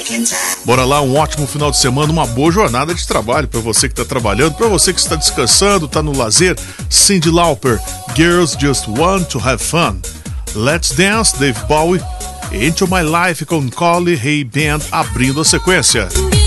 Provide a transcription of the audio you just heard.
Bora lá, um ótimo final de semana, uma boa jornada de trabalho para você que está trabalhando, para você que está descansando, está no lazer. Cyndi Lauper, Girls Just Want to Have Fun. Let's Dance, Dave Bowie. Into My Life com Cole Hey Band abrindo a sequência.